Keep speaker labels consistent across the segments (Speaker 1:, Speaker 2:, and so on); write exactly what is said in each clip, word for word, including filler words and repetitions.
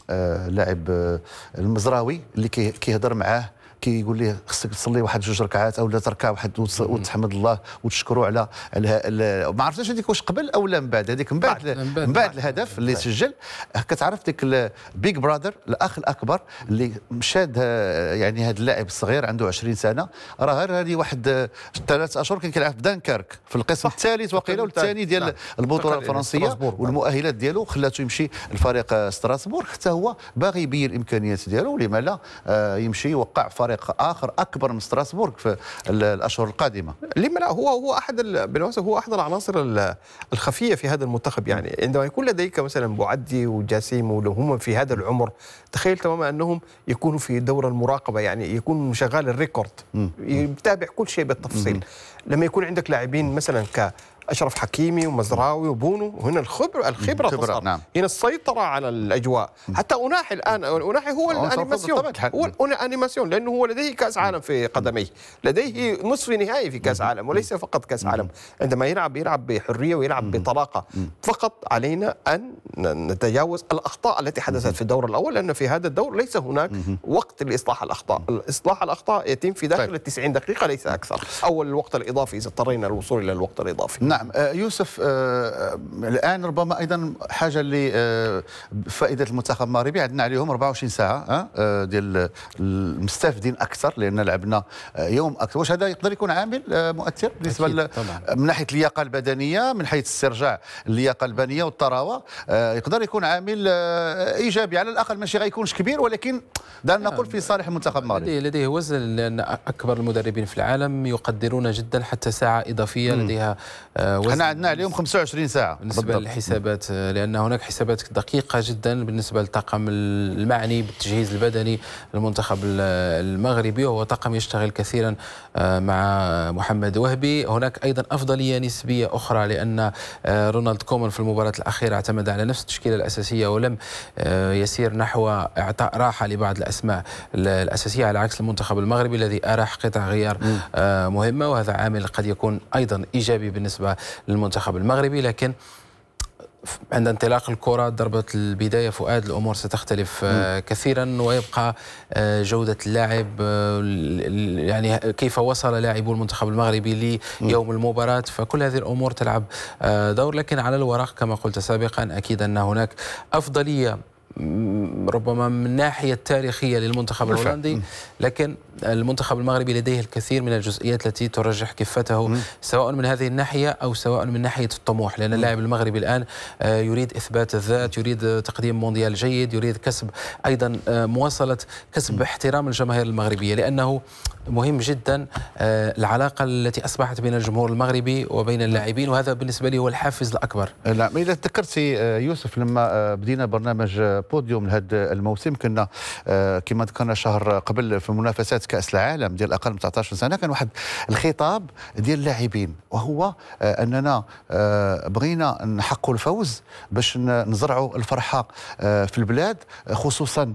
Speaker 1: لاعب المزراوي اللي كيهضر معاه كيقول ليه خصك تصلي واحد جوج ركعات او لا تركع واحد وتحمد الله وتشكروا على ما عرفتش هذيك واش قبل او لا من بعد هذيك من بعد من بعد الهدف اللي سجل. كتعرف ديك البيج برادر الاخ الاكبر اللي مشى يعني هذا اللاعب الصغير عنده عشرين سنه راه غير هذه واحد ثلاث اشهر كان كيلعب في دانكيرك في القسم الثالث وقيله والثاني ديال نعم. البطوله الفرنسيه والمؤهلات ديالو خلاته يمشي لفريق ستراسبورغ حتى هو باغي يبين الامكانيات ديالو ولما لا يمشي يوقع فريق اخر اكبر من ستراسبورغ في الاشهر القادمه.
Speaker 2: لما لا هو هو احد بالمناسبه هو احد العناصر الخفيه في هذا المنتخب. يعني عندما يكون لديك مثلا بوعدي وجاسيم ولو هم في هذا العمر تخيل تماما انهم يكونوا في دور المراقبه، يعني يكون شغال الريكورد يتابع كل شيء بالتفصيل. لما يكون عندك لاعبين مثلا ك أشرف حكيمي ومزراوي وبونو وهنا الخبرة الخبرة تصار نعم. هنا السيطرة على الأجواء. حتى أناحي الآن أناحي هو الأنيماسيون هو الأنيماسيون لأنه هو لديه كأس عالم في قدميه، لديه نصف نهائي في كأس عالم وليس فقط كأس عالم. عندما يلعب يلعب بحرية ويلعب بطلاقة. فقط علينا أن نتجاوز الأخطاء التي حدثت في الدور الأول، لأن في هذا الدور ليس هناك وقت لإصلاح الأخطاء. الإصلاح الأخطاء يتم في داخل التسعين دقيقة ليس أكثر، أو الوقت الإضافي إذا اضطرينا للوصول إلى الوقت الإضافي.
Speaker 1: نعم يوسف، آه الان ربما ايضا حاجه اللي آه فائده المنتخب المغربي عندنا عليهم أربعة وعشرين ساعه آه ديال المستفيدين اكثر لان لعبنا آه يوم اكثر. واش هذا يقدر يكون عامل آه مؤثر بالنسبه من ناحيه اللياقه البدنيه، من حيث استرجاع اللياقه البدنيه والطراوه؟ آه يقدر يكون عامل آه ايجابي على الاقل، ماشي غيكونش كبير ولكن دعنا نقول في صالح المنتخب المغربي.
Speaker 3: لديه وزن لان اكبر المدربين في العالم يقدرون جدا حتى ساعه اضافيه م. لديها آه
Speaker 1: احنا عندنا عليهم خمسة وعشرين ساعه
Speaker 3: بالنسبه بالضبط. للحسابات، لان هناك حسابات دقيقه جدا بالنسبه للطاقم المعني بالتجهيز البدني للمنتخب المغربي، وهو طاقم يشتغل كثيرا مع محمد وهبي. هناك ايضا افضليه نسبيه اخرى لان رونالد كومان في المباراه الاخيره اعتمد على نفس التشكيله الاساسيه ولم يسير نحو اعطاء راحه لبعض الاسماء الاساسيه، على عكس المنتخب المغربي الذي اراح قطع غيار مهمه، وهذا عامل قد يكون ايضا ايجابي بالنسبه للمنتخب المغربي. لكن عند انطلاق الكرة ضربة البداية فؤاد الأمور ستختلف م. كثيرا، ويبقى جودة اللاعب، يعني كيف وصل لاعبو المنتخب المغربي ليوم المباراة، فكل هذه الأمور تلعب دور. لكن على الورق كما قلت سابقا أكيد أن هناك أفضلية ربما من الناحية التاريخية للمنتخب الهولندي، لكن المنتخب المغربي لديه الكثير من الجزئيات التي ترجح كفته م. سواء من هذه الناحية أو سواء من ناحية الطموح، لأن اللاعب المغربي الآن يريد إثبات الذات، يريد تقديم مونديال جيد، يريد كسب أيضا مواصلة كسب احترام الجماهير المغربية، لأنه مهم جدا العلاقة التي أصبحت بين الجمهور المغربي وبين اللاعبين، وهذا بالنسبة لي هو الحافز الأكبر.
Speaker 1: نعم، إذا تذكرتي يوسف لما بدينا برنامج بوديوم لهذا الموسم كنا كما ذكرنا شهر قبل في منافسات كأس العالم ديال أقل من تسعة عشر سنة، كان واحد الخطاب ديال اللاعبين وهو أننا بغينا نحققوا الفوز باش نزرعوا الفرحة في البلاد، خصوصا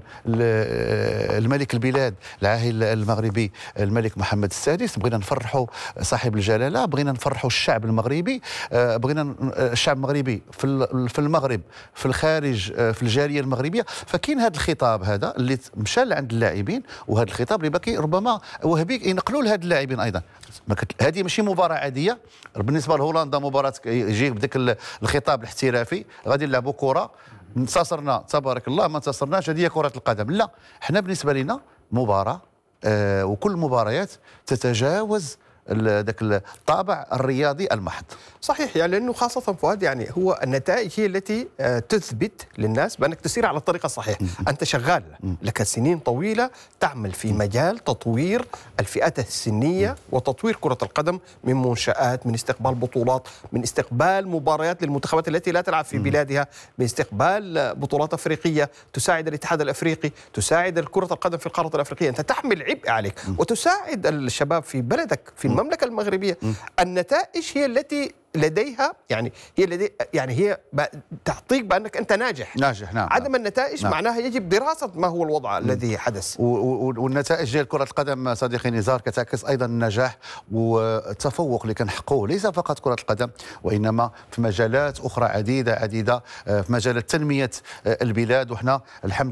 Speaker 1: الملك البلاد العاهل المغربي الملك محمد السادس. بغينا نفرحوا صاحب الجلالة، بغينا نفرحوا الشعب المغربي، بغينا الشعب المغربي في المغرب في الخارج في الجالية المغربية. فكاين هذا الخطاب هذا اللي مشى لعند اللاعبين، وهذا الخطاب اللي باقي ربما وهبي ينقلوا لهاد اللاعبين ايضا. هذه ماشي مباراه عاديه بالنسبه لهولندا، مباراه يجي بداك الخطاب الاحترافي غادي نلعبوا كره، انتصرنا تبارك الله، ما انتصرناش هذه كره القدم. لا، احنا بالنسبه لنا مباراه آه وكل المباريات تتجاوز ذاك الطابع الرياضي المحض.
Speaker 2: صحيح، يعني لانه خاصه فؤاد يعني هو النتائج هي التي تثبت للناس بانك تسير على الطريق الصحيح. انت شغال لك سنين طويله تعمل في مجال تطوير الفئات السنيه وتطوير كره القدم، من منشات، من استقبال بطولات، من استقبال مباريات للمنتخبات التي لا تلعب في بلادها، من استقبال بطولات افريقيه تساعد الاتحاد الافريقي، تساعد كره القدم في القاره الافريقيه. انت تحمل عبء عليك وتساعد الشباب في بلدك في المملكة المغربية. النتائج هي التي لديها يعني هي لدي يعني هي تعطيك بانك انت ناجح
Speaker 1: ناجح نعم.
Speaker 2: عدم النتائج نعم. معناها يجب دراسه ما هو الوضع م. الذي حدث.
Speaker 1: والنتائج ديال كره القدم صديقي نزار كتعكس ايضا النجاح والتفوق اللي كنحققوه ليس فقط كره القدم وانما في مجالات اخرى عديده عديده، في مجال تنميه البلاد، وحنا الحمد